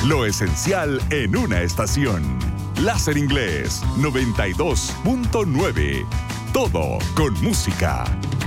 Lo esencial en una estación. Láser Inglés 92.9. Todo con música.